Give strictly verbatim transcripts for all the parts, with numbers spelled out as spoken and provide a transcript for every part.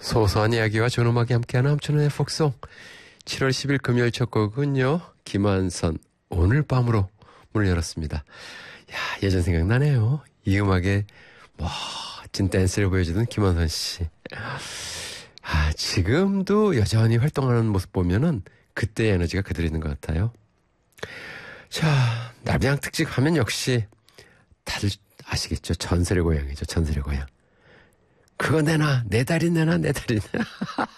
소소한 이야기와 좋은 음악이 함께하는 함춘의 폭송. 칠월 십일 금요일 첫 곡은요, 김한선 오늘 밤으로 문을 열었습니다. 야, 예전 생각나네요. 이 음악에 멋진 댄스를 보여주던 김한선 씨. 아, 지금도 여전히 활동하는 모습 보면은 그때의 에너지가 그대로 있는 것 같아요. 자, 남양 특집 하면 역시 다들 아시겠죠? 전설의 고향이죠. 전설의 고향. 그거 내놔, 내 다리 내놔, 내 다리 내놔.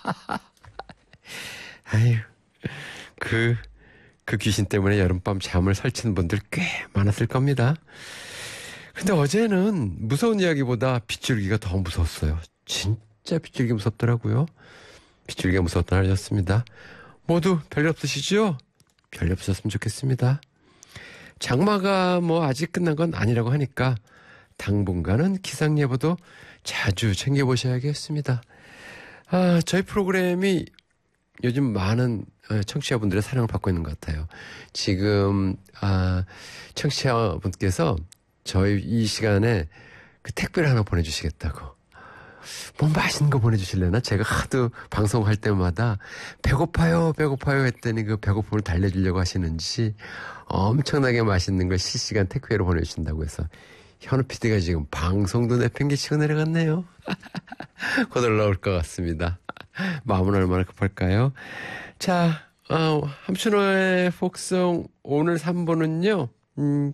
아유, 그, 그 귀신 때문에 여름밤 잠을 설치는 분들 꽤 많았을 겁니다. 근데 어제는 무서운 이야기보다 빗줄기가 더 무서웠어요. 진짜 빗줄기 무섭더라고요. 빗줄기가 무서웠던 날이었습니다. 모두 별일 없으시죠? 별일 없으셨으면 좋겠습니다. 장마가 뭐 아직 끝난 건 아니라고 하니까 당분간은 기상예보도 자주 챙겨보셔야겠습니다. 아, 저희 프로그램이 요즘 많은 청취자분들의 사랑을 받고 있는 것 같아요. 지금 아, 청취자분께서 저희 이 시간에 그 택배를 하나 보내주시겠다고. 뭐 맛있는 거 보내주실래나? 제가 하도 방송할 때마다 배고파요 배고파요 했더니 그 배고픔을 달래주려고 하시는지 엄청나게 맛있는 걸 실시간 택배로 보내주신다고 해서 현우 피디가 지금 방송도 내팽개치고 내려갔네요. 곧 올라올 것 같습니다. 마음은 얼마나 급할까요? 자, 어, 함춘호의 폭송 오늘 삼 부는요. 음,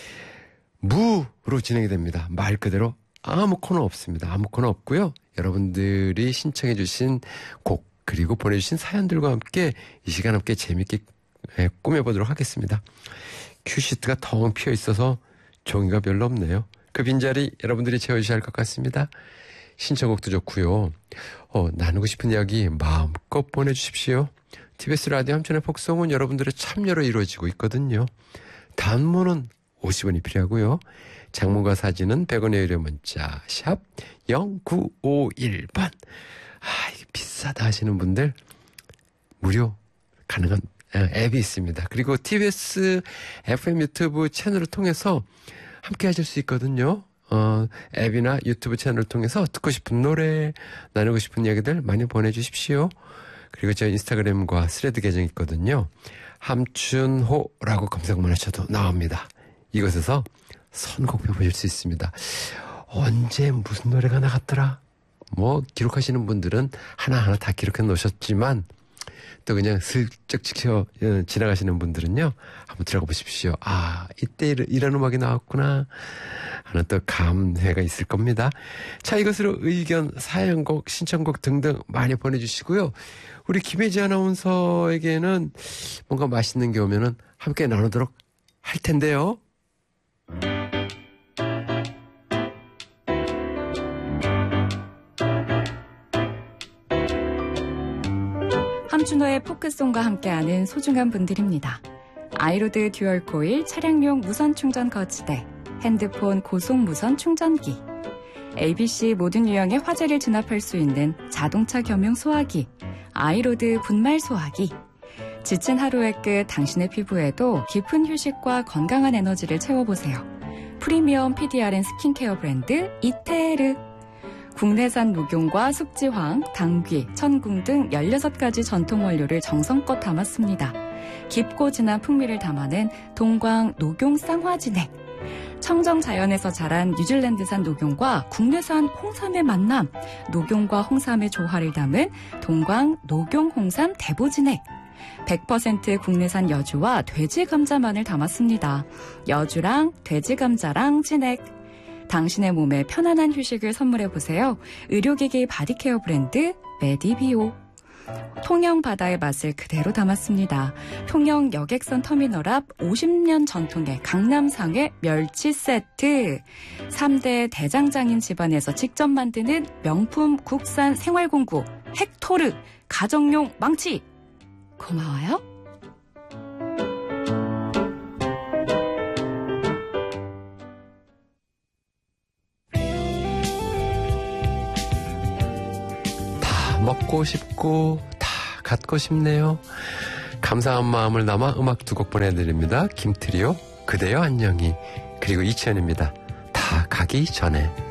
무로 진행이 됩니다. 말 그대로 아무 코너 없습니다. 아무 코너 없고요. 여러분들이 신청해 주신 곡 그리고 보내주신 사연들과 함께 이 시간 함께 재밌게 꾸며보도록 하겠습니다. 큐시트가 텅 피어 있어서 종이가 별로 없네요. 그 빈자리 여러분들이 채워주셔야 할 것 같습니다. 신청곡도 좋고요. 어, 나누고 싶은 이야기 마음껏 보내주십시오. 티비에스 라디오 함춘의 폭송은 여러분들의 참여로 이루어지고 있거든요. 단문은 오십 원이 필요하고요. 장문과 사진은 백 원의 유료 문자 샵 영구오일 번. 아, 이게 비싸다 하시는 분들 무료 가능한 앱이 있습니다. 그리고 티비에스 에프엠 유튜브 채널을 통해서 함께 하실 수 있거든요. 어, 앱이나 유튜브 채널을 통해서 듣고 싶은 노래, 나누고 싶은 이야기들 많이 보내주십시오. 그리고 저 인스타그램과 스레드 계정이 있거든요. 함춘호라고 검색만 하셔도 나옵니다. 이곳에서 선곡표 보실 수 있습니다. 언제 무슨 노래가 나갔더라? 뭐 기록하시는 분들은 하나하나 다 기록해 놓으셨지만 또 그냥 슬쩍 지켜 지나가시는 분들은요, 한번 들어가 보십시오. 아, 이때 이런, 이런 음악이 나왔구나 하는 또 감회가 있을 겁니다. 자, 이것으로 의견, 사연곡, 신청곡 등등 많이 보내주시고요. 우리 김혜지 아나운서에게는 뭔가 맛있는 게 오면은 함께 나누도록 할 텐데요. 함춘호의 포크송과 함께하는 소중한 분들입니다. 아이로드 듀얼 코일 차량용 무선 충전 거치대, 핸드폰 고속 무선 충전기, 에이비씨 모든 유형의 화재를 진압할 수 있는 자동차 겸용 소화기, 아이로드 분말 소화기. 지친 하루의 끝 당신의 피부에도 깊은 휴식과 건강한 에너지를 채워보세요. 프리미엄 피디알엔 스킨케어 브랜드 이테르. 국내산 녹용과 숙지황, 당귀, 천궁 등 열여섯 가지 전통 원료를 정성껏 담았습니다. 깊고 진한 풍미를 담아낸 동광 녹용 쌍화진액. 청정 자연에서 자란 뉴질랜드산 녹용과 국내산 홍삼의 만남, 녹용과 홍삼의 조화를 담은 동광 녹용 홍삼 대보진액. 백 퍼센트 국내산 여주와 돼지 감자만을 담았습니다. 여주랑 돼지 감자랑 진액. 당신의 몸에 편안한 휴식을 선물해보세요. 의료기기 바디케어 브랜드 메디비오. 통영 바다의 맛을 그대로 담았습니다. 통영 여객선 터미널 앞 오십 년 전통의 강남상회 멸치 세트. 삼 대 대장장인 집안에서 직접 만드는 명품 국산 생활공구 헥토르 가정용 망치. 고마워요. 먹고 싶고 다 갖고 싶네요. 감사한 마음을 담아 음악 두 곡 보내드립니다. 김트리오 그대여 안녕히, 그리고 이치현입니다. 다 가기 전에.